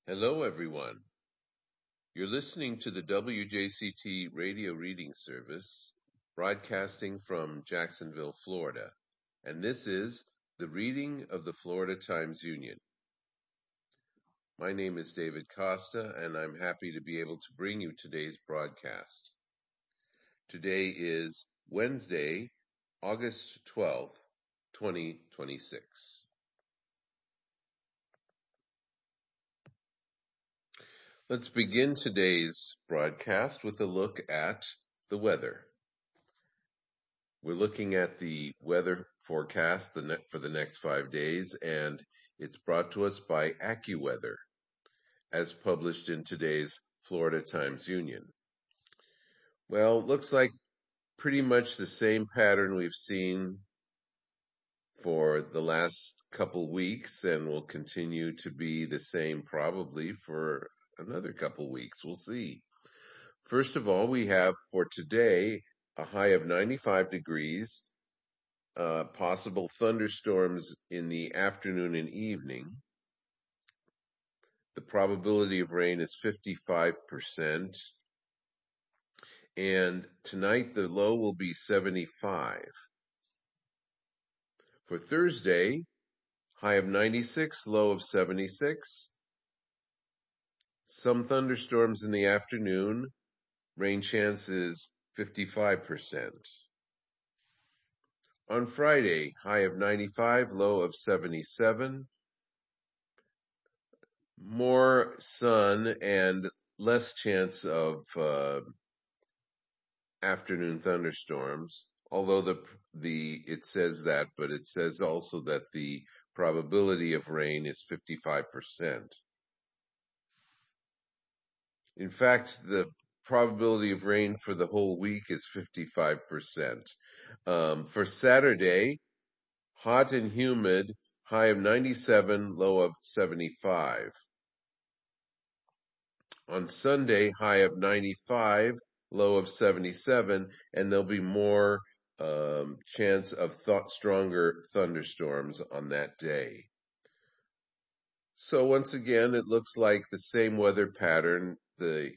Hello, everyone. You're listening to the WJCT radio reading service, broadcasting from Jacksonville, Florida. And this is the reading of the Florida Times Union. My name is David Costa, and I'm happy to be able to bring you today's broadcast. Today is Wednesday, August 12th, 2026. Let's begin today's broadcast with a look at the weather. We're looking at the weather forecast for the next 5 days, and it's brought to us by AccuWeather, as published in today's Florida Times Union. Well, looks like pretty much the same pattern we've seen for the last couple weeks, and will continue to be the same probably for another couple weeks. We'll see. First of all, we have for today a high of 95 degrees, possible thunderstorms in the afternoon and evening. The probability of rain is 55%. And tonight the low will be 75. For Thursday, high of 96, low of 76. Some thunderstorms in the afternoon. Rain chance is 55%. On Friday, high of 95, low of 77. More sun and less chance of afternoon thunderstorms. Although it says that, but it says also that the probability of rain is 55%. In fact, the probability of rain for the whole week is 55%. For Saturday, hot and humid, high of 97, low of 75. On Sunday, high of 95, low of 77, and there'll be more chance of stronger thunderstorms on that day. So once again, it looks like the same weather pattern. The